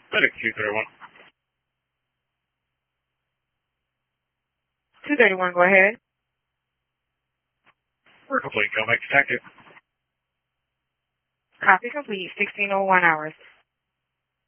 FedEx 231. 231, go ahead. We're complete. Go make detective. Copy complete, 1601 hours.